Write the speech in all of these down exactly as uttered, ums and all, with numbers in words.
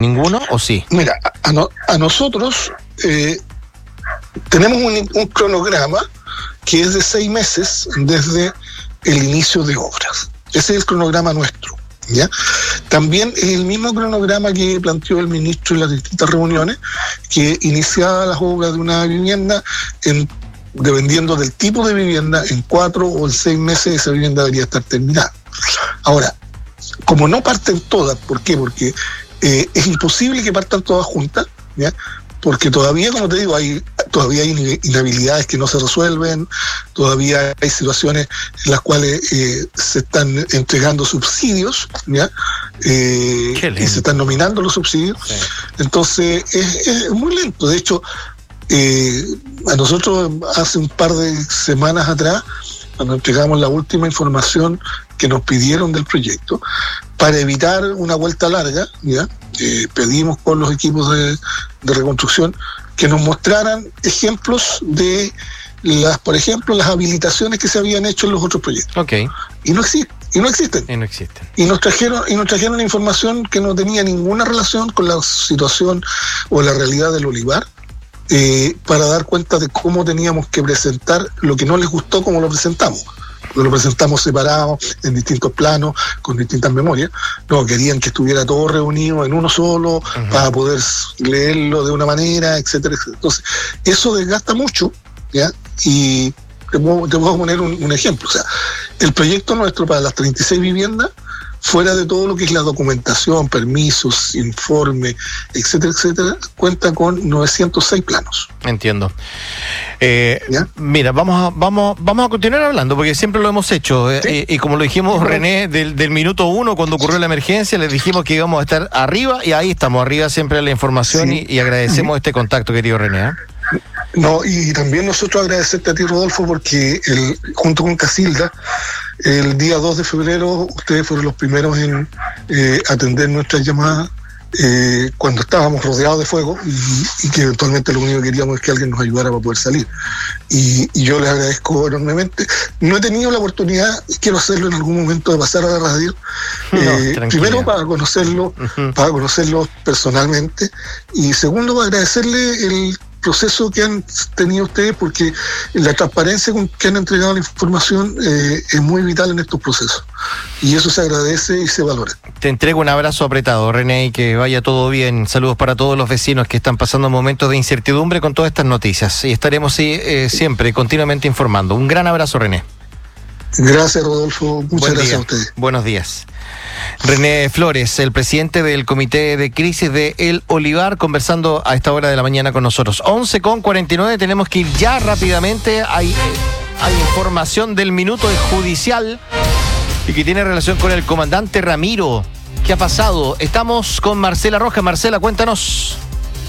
¿Ninguno o sí? Mira, a, no, a nosotros eh, tenemos un, un cronograma que es de seis meses desde el inicio de obras. Ese es el cronograma nuestro, ¿ya? También es el mismo cronograma que planteó el ministro en las distintas reuniones, que iniciaba las obras de una vivienda, en, dependiendo del tipo de vivienda, en cuatro o en seis meses esa vivienda debería estar terminada. Ahora, como no parten todas, ¿por qué? Porque eh, es imposible que partan todas juntas, ¿ya? Porque todavía, como te digo, hay todavía hay inhabilidades que no se resuelven, todavía hay situaciones en las cuales eh, se están entregando subsidios, ¿ya? Eh, y se están nominando los subsidios. Sí. Entonces, es, es muy lento. De hecho, eh, a nosotros hace un par de semanas atrás, cuando entregamos la última información que nos pidieron del proyecto, para evitar una vuelta larga, ¿ya? Eh, pedimos con los equipos de, de reconstrucción que nos mostraran ejemplos de las, por ejemplo, las habilitaciones que se habían hecho en los otros proyectos. Okay. Y no existen, y no existen. Y no existen. Y nos trajeron, y nos trajeron información que no tenía ninguna relación con la situación o la realidad del olivar, eh, para dar cuenta de cómo teníamos que presentar lo que no les gustó, como lo presentamos. Lo presentamos separado, en distintos planos, con distintas memorias. No, querían que estuviera todo reunido en uno solo, uh-huh, para poder leerlo de una manera, etcétera, etcétera. Entonces, eso desgasta mucho, ¿ya? Y te puedo, te puedo poner un, un ejemplo. O sea, el proyecto nuestro para las treinta y seis viviendas, fuera de todo lo que es la documentación, permisos, informe, etcétera, etcétera, cuenta con novecientos seis planos. Entiendo. Eh, mira, vamos a, vamos, vamos a continuar hablando, porque siempre lo hemos hecho. ¿Sí? Eh, y como lo dijimos, sí, René, del, del minuto uno, cuando ocurrió la emergencia, les dijimos que íbamos a estar arriba, y ahí estamos, arriba siempre la información, sí, y, y agradecemos uh-huh. este contacto, querido René. ¿eh? No, y también nosotros agradecerte a ti, Rodolfo, porque el, junto con Casilda, el día dos de febrero, ustedes fueron los primeros en eh, atender nuestras llamadas eh, cuando estábamos rodeados de fuego, y, y que eventualmente lo único que queríamos es que alguien nos ayudara para poder salir. Y, y yo les agradezco enormemente. No he tenido la oportunidad, y quiero hacerlo en algún momento, de pasar a la radio. No, eh, primero para conocerlo, uh-huh. para conocerlo personalmente, y segundo para agradecerle el proceso que han tenido ustedes, porque la transparencia con que han entregado la información eh, es muy vital en estos procesos, y eso se agradece y se valora. Te entrego un abrazo apretado, René, y que vaya todo bien. Saludos para todos los vecinos que están pasando momentos de incertidumbre con todas estas noticias, y estaremos eh, siempre continuamente informando. Un gran abrazo, René. Gracias, Rodolfo. Muchas Buen gracias día. a ustedes. Buenos días. René Flores, el presidente del Comité de Crisis de El Olivar, conversando a esta hora de la mañana con nosotros. once con cuarenta y nueve, tenemos que ir ya rápidamente. Hay, hay información del minuto judicial y que tiene relación con el comandante Ramiro. ¿Qué ha pasado? Estamos con Marcela Rojas. Marcela, cuéntanos.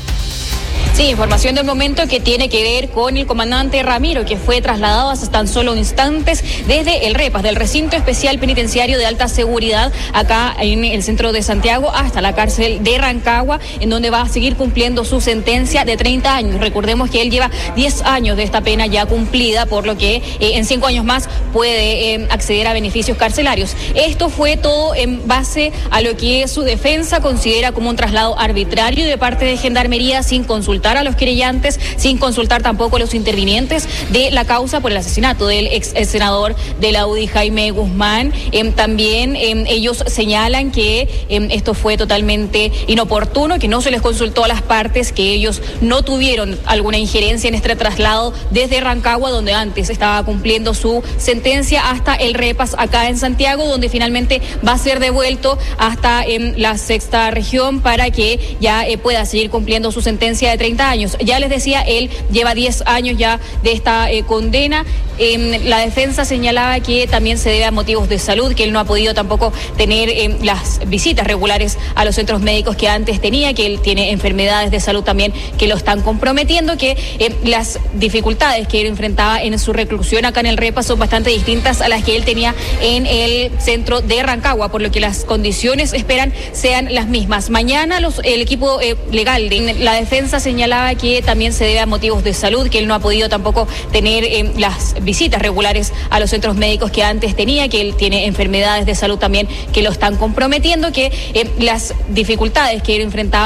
Sí, información del momento que tiene que ver con el comandante Ramiro, que fue trasladado hace tan solo instantes desde el REPAS, del Recinto Especial Penitenciario de Alta Seguridad, acá en el centro de Santiago, hasta la cárcel de Rancagua, en donde va a seguir cumpliendo su sentencia de treinta años. Recordemos que él lleva diez años de esta pena ya cumplida, por lo que eh, en cinco años más puede eh, acceder a beneficios carcelarios. Esto fue todo en base a lo que su defensa considera como un traslado arbitrario de parte de Gendarmería, sin consultar a los querellantes, sin consultar tampoco a los intervinientes de la causa por el asesinato del ex senador de la U D I, Jaime Guzmán. Eh, también eh, ellos señalan que eh, esto fue totalmente inoportuno, que no se les consultó a las partes, que ellos no tuvieron alguna injerencia en este traslado desde Rancagua, donde antes estaba cumpliendo su sentencia, hasta el REPAS acá en Santiago, donde finalmente va a ser devuelto hasta en la sexta región para que ya eh, pueda seguir cumpliendo su sentencia de treinta años. Ya les decía, él lleva diez años ya de esta eh, condena. Eh, la defensa señalaba que también se debe a motivos de salud, que él no ha podido tampoco tener eh, las visitas regulares a los centros médicos que antes tenía, que él tiene enfermedades de salud también que lo están comprometiendo, que eh, las dificultades que él enfrentaba en su reclusión acá en el REPAS son bastante distintas a las que él tenía en el centro de Rancagua, por lo que las condiciones esperan sean las mismas. Mañana los, el equipo eh, legal de la defensa señalaba que también se debe a motivos de salud, que él no ha podido tampoco tener eh, las visitas regulares a los centros médicos que antes tenía, que él tiene enfermedades de salud también que lo están comprometiendo, que eh, las dificultades que él enfrentaba